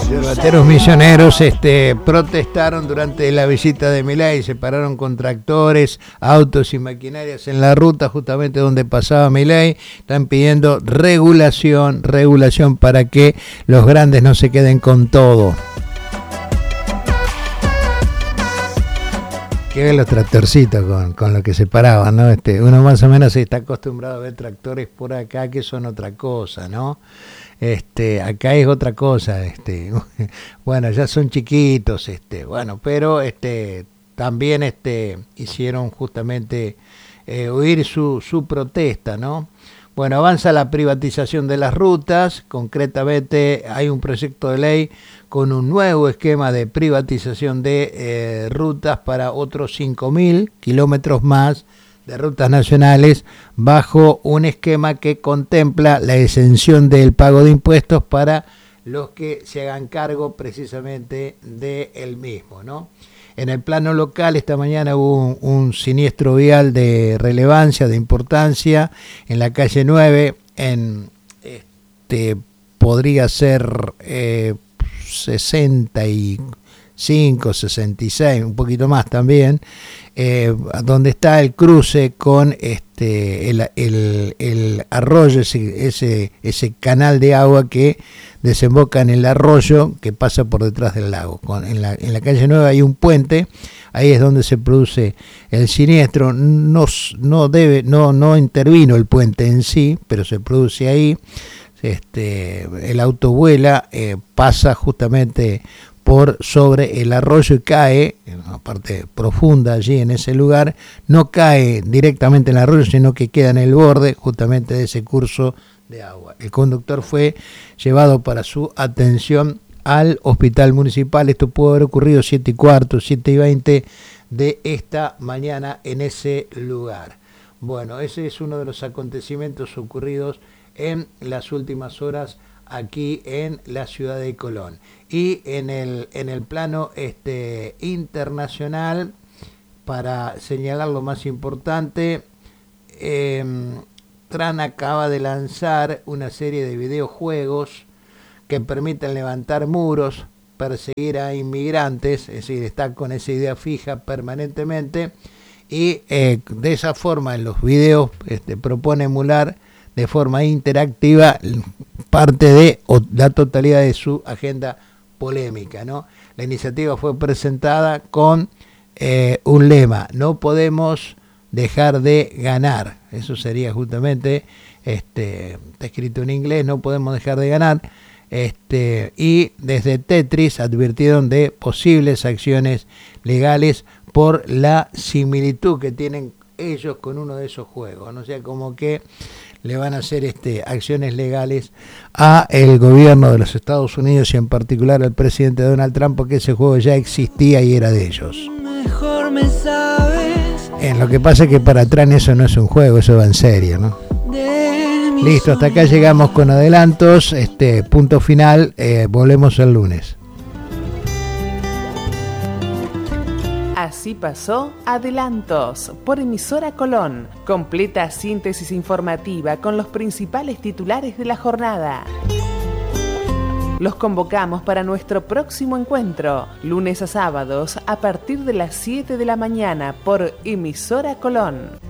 Yerbateros misioneros protestaron durante la visita de Milei, se pararon con tractores, autos y maquinarias en la ruta justamente donde pasaba Milei. Están pidiendo regulación para que los grandes no se queden con todo. Que ven los tractorcitos con lo que se paraban, ¿no? Uno más o menos está acostumbrado a ver tractores por acá que son otra cosa, ¿no? Acá es otra cosa, bueno, ya son chiquitos, bueno, pero también hicieron justamente oír su protesta, ¿no? Bueno, avanza la privatización de las rutas, concretamente hay un proyecto de ley con un nuevo esquema de privatización de rutas para otros 5.000 kilómetros más de rutas nacionales, bajo un esquema que contempla la exención del pago de impuestos para los que se hagan cargo precisamente del mismo, ¿no? En el plano local, esta mañana hubo un siniestro vial de relevancia, de importancia, en la calle 9, podría ser 65, 66, un poquito más también, donde está el cruce con el arroyo, ese canal de agua que desemboca en el arroyo que pasa por detrás del lago. En la calle 9 hay un puente, ahí es donde se produce el siniestro. No intervino el puente en sí, pero se produce ahí. El auto vuela, pasa justamente por sobre el arroyo y cae en una parte profunda allí en ese lugar. No cae directamente en el arroyo, sino que queda en el borde justamente de ese curso de agua. El conductor fue llevado para su atención al hospital municipal. Esto pudo haber ocurrido 7:15, 7:20 de esta mañana en ese lugar. Bueno, ese es uno de los acontecimientos ocurridos en las últimas horas aquí en la ciudad de Colón. Y en el plano internacional, para señalar lo más importante, Tran acaba de lanzar una serie de videojuegos que permiten levantar muros, perseguir a inmigrantes, es decir, está con esa idea fija permanentemente, y de esa forma en los videos propone emular de forma interactiva parte de la totalidad de su agenda polémica, ¿no? La iniciativa fue presentada con un lema: no podemos dejar de ganar. Eso sería justamente, está escrito en inglés, no podemos dejar de ganar. Y desde Tetris advirtieron de posibles acciones legales por la similitud que tienen ellos con uno de esos juegos, ¿no? O sea, como que le van a hacer acciones legales a el gobierno de los Estados Unidos y en particular al presidente Donald Trump, porque ese juego ya existía y era de ellos. Mejor me sabes. Lo que pasa es que para Trump eso no es un juego, eso va en serio, ¿no? Listo, hasta acá llegamos con adelantos, punto final, volvemos el lunes. Así pasó Adelantos por Emisora Colón. Completa síntesis informativa con los principales titulares de la jornada. Los convocamos para nuestro próximo encuentro, lunes a sábados a partir de las 7 de la mañana por Emisora Colón.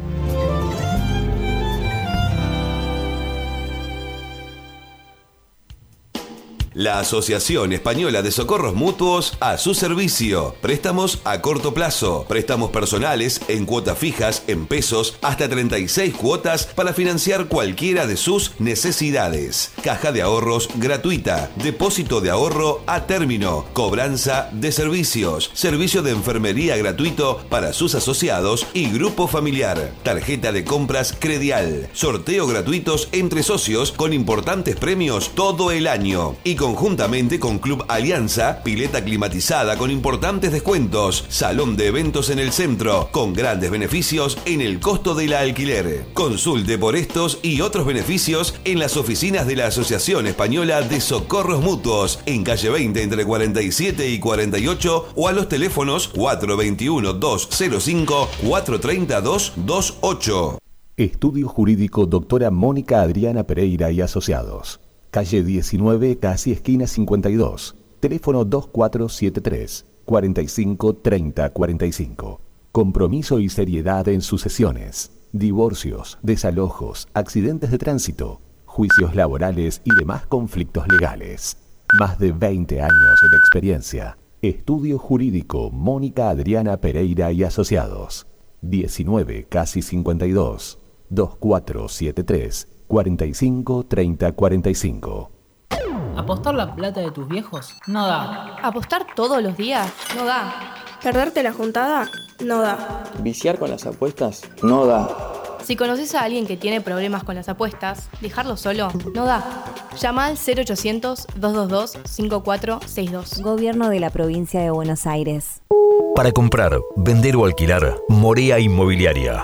La Asociación Española de Socorros Mutuos a su servicio. Préstamos a corto plazo, préstamos personales en cuotas fijas, en pesos, hasta 36 cuotas para financiar cualquiera de sus necesidades. Caja de ahorros gratuita, depósito de ahorro a término, cobranza de servicios, servicio de enfermería gratuito para sus asociados y grupo familiar, tarjeta de compras Credial, sorteo gratuitos entre socios con importantes premios todo el año. Y conjuntamente con Club Alianza, pileta climatizada con importantes descuentos, salón de eventos en el centro, con grandes beneficios en el costo del alquiler. Consulte por estos y otros beneficios en las oficinas de la Asociación Española de Socorros Mutuos, en calle 20 entre 47 y 48, o a los teléfonos 421-205-430-228. Estudio Jurídico Doctora Mónica Adriana Pereira y Asociados. Calle 19, casi esquina 52. Teléfono 2473 45 30 45. Compromiso y seriedad en sucesiones, divorcios, desalojos, accidentes de tránsito, juicios laborales y demás conflictos legales. Más de 20 años de experiencia. Estudio Jurídico Mónica Adriana Pereira y Asociados. 19 casi 52. 2473 45 30 45. ¿Apostar la plata de tus viejos? No da. ¿Apostar todos los días? No da. ¿Perderte la juntada? No da. ¿Viciar con las apuestas? No da. Si conoces a alguien que tiene problemas con las apuestas, dejarlo solo no da. Llama al 0800-222-5462. Gobierno de la Provincia de Buenos Aires. Para comprar, vender o alquilar, Morea Inmobiliaria.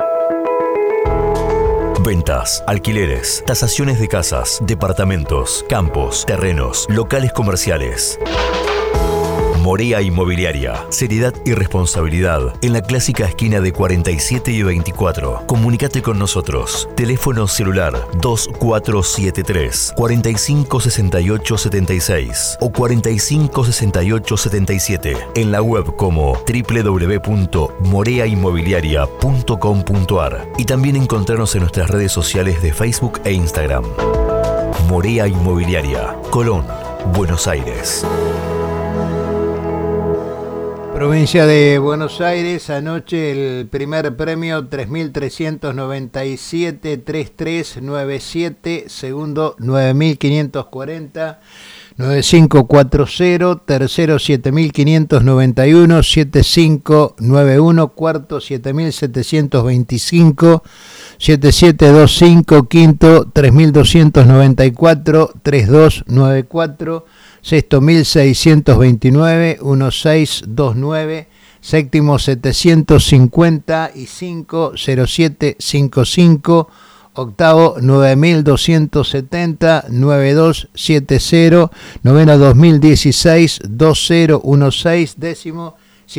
Ventas, alquileres, tasaciones de casas, departamentos, campos, terrenos, locales comerciales. Morea Inmobiliaria. Seriedad y responsabilidad en la clásica esquina de 47 y 24. Comunícate con nosotros. Teléfono celular 2473 45 68 76 o 45 68 77. En la web como www.moreainmobiliaria.com.ar y también encontrarnos en nuestras redes sociales de Facebook e Instagram. Morea Inmobiliaria, Colón, Buenos Aires. Provincia de Buenos Aires, anoche el primer premio 3.397, 3397, segundo 9.540, 9540, tercero 7.591, 7591, cuarto 7.725, 7725, quinto 3.294, 3294, sexto 1629, 1629, séptimo 755, 0755, octavo 9270, 9270, noveno 2016, 2016, décimo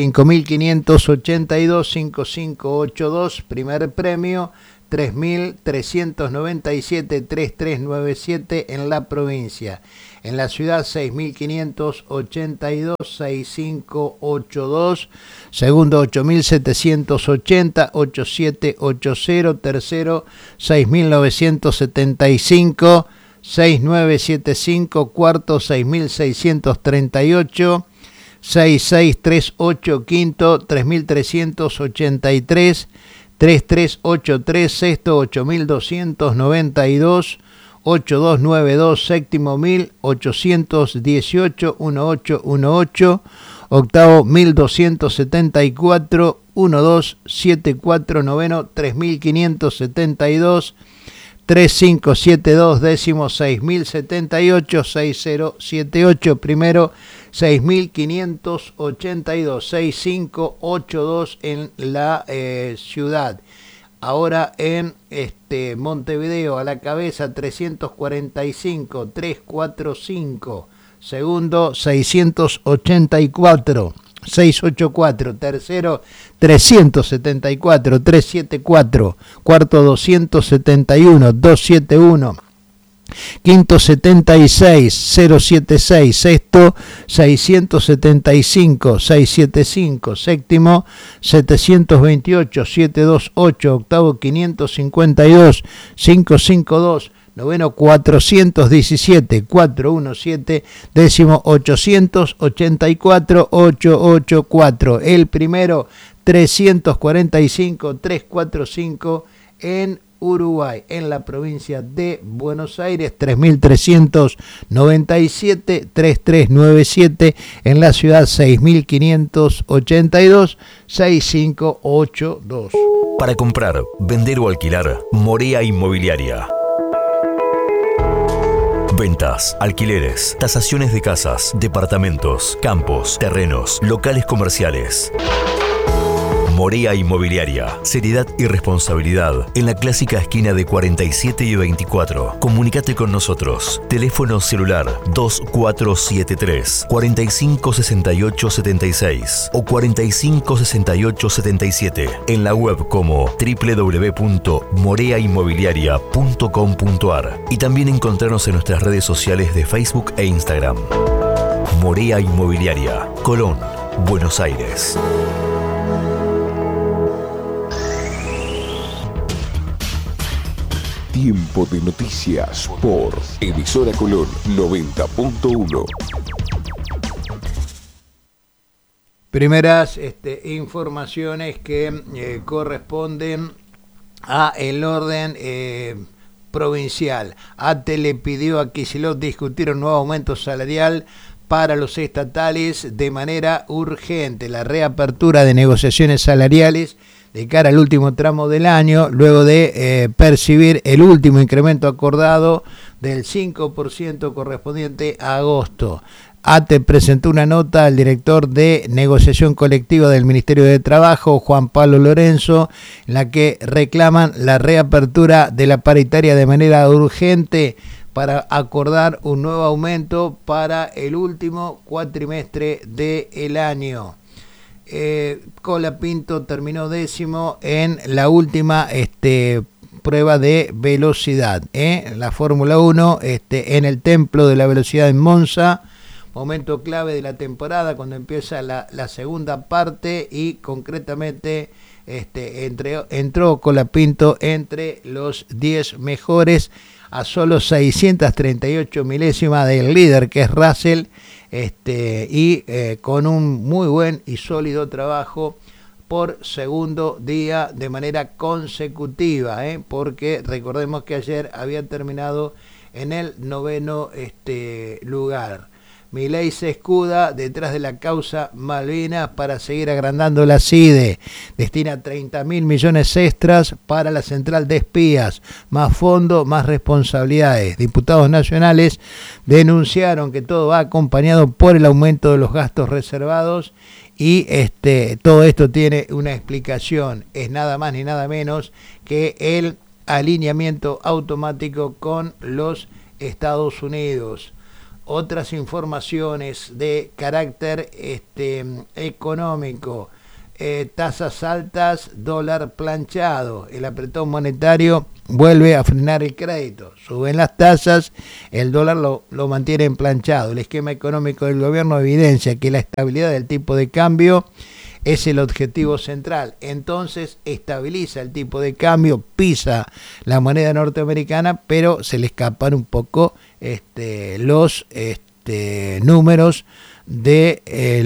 5582, 5582, primer premio 3.397, 3397 en la provincia. En la ciudad 6.582, 6582, segundo 8.780, 8780, tercero 6.975, 6975, cuarto 6.638, 6638, quinto 3.383, 3383, sexto 8292, 8292, séptimo 1818, 1818, octavo 1274, 1274, noveno 3572, 3572, décimo 6078, 6078, primero 6582, 6582 en la ciudad. Ahora en Montevideo, a la cabeza 345, 345, segundo 684, 684, tercero 374, 374, cuarto 271, 271, quinto 76, 076, sexto 675, 675, séptimo 728, 728, octavo 552, 552, noveno 417, 417, décimo 884, 884, el primero 345, 345 en Uruguay, en la provincia de Buenos Aires, 3.397, 3397, en la ciudad 6.582, 6582. Para comprar, vender o alquilar, Morea Inmobiliaria. Ventas, alquileres, tasaciones de casas, departamentos, campos, terrenos, locales comerciales. Morea Inmobiliaria. Seriedad y responsabilidad en la clásica esquina de 47 y 24. Comunícate con nosotros. Teléfono celular 2473 45 68 76 o 45 68 77. En la web como www.moreainmobiliaria.com.ar y también encontrarnos en nuestras redes sociales de Facebook e Instagram. Morea Inmobiliaria, Colón, Buenos Aires. Tiempo de noticias por Emisora Colón 90.1. Primeras informaciones que corresponden a el orden provincial. ATE le pidió a Kicillof discutir un nuevo aumento salarial para los estatales de manera urgente. La reapertura de negociaciones salariales de cara al último tramo del año, luego de percibir el último incremento acordado del 5% correspondiente a agosto. ATE presentó una nota al director de negociación colectiva del Ministerio de Trabajo, Juan Pablo Lorenzo, en la que reclaman la reapertura de la paritaria de manera urgente para acordar un nuevo aumento para el último cuatrimestre del año. Colapinto terminó 10º en la última prueba de velocidad. La Fórmula 1 en el Templo de la Velocidad en Monza. Momento clave de la temporada cuando empieza la segunda parte y concretamente entró Colapinto entre los 10 mejores a solo 638 milésimas del líder que es Russell y con un muy buen y sólido trabajo por segundo día de manera consecutiva, porque recordemos que ayer había terminado en el 9º lugar. Milei se escuda detrás de la causa Malvinas para seguir agrandando la CIDE. Destina 30.000 millones extras para la central de espías. Más fondo, más responsabilidades. Diputados nacionales denunciaron que todo va acompañado por el aumento de los gastos reservados y todo esto tiene una explicación. Es nada más ni nada menos que el alineamiento automático con los Estados Unidos. Otras informaciones de carácter económico, tasas altas, dólar planchado, el apretón monetario vuelve a frenar el crédito, suben las tasas, el dólar lo mantienen planchado. El esquema económico del gobierno evidencia que la estabilidad del tipo de cambio es el objetivo central, entonces estabiliza el tipo de cambio, pisa la moneda norteamericana, pero se le escapan un poco los números de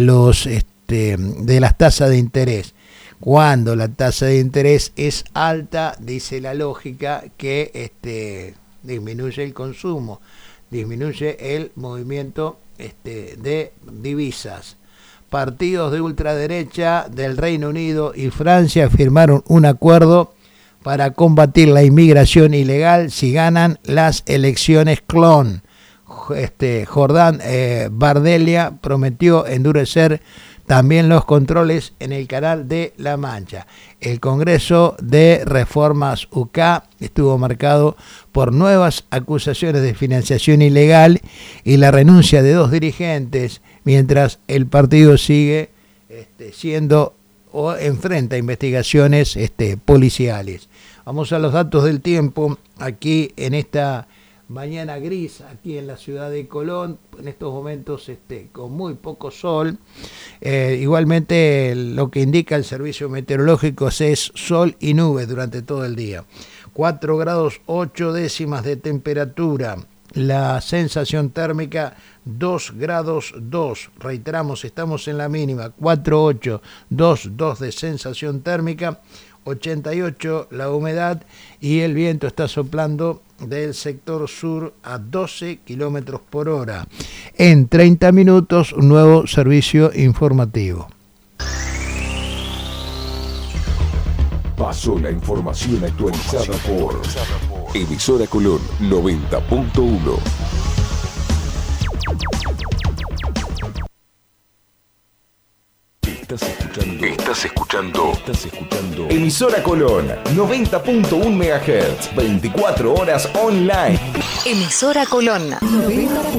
de las tasas de interés. Cuando la tasa de interés es alta, dice la lógica que disminuye el consumo, disminuye el movimiento de divisas. Partidos de ultraderecha del Reino Unido y Francia firmaron un acuerdo para combatir la inmigración ilegal si ganan las elecciones clon. Jordán Bardella prometió endurecer también los controles en el Canal de la Mancha. El Congreso de Reformas UK estuvo marcado por nuevas acusaciones de financiación ilegal y la renuncia de 2 dirigentes, mientras el partido sigue siendo o enfrenta investigaciones policiales. Vamos a los datos del tiempo aquí en esta mañana gris, aquí en la ciudad de Colón, en estos momentos con muy poco sol. Igualmente lo que indica el servicio meteorológico es sol y nubes durante todo el día. 4 grados 8 décimas de temperatura. La sensación térmica 2 grados 2. Reiteramos, estamos en la mínima 4,8, 2 de sensación térmica, 88 la humedad y el viento está soplando del sector sur a 12 kilómetros por hora. En 30 minutos, un nuevo servicio informativo. Pasó la información actualizada por Emisora Colón 90.1. Estás escuchando Emisora Colón 90.1 MHz, 24 horas online. Emisora Colón 90.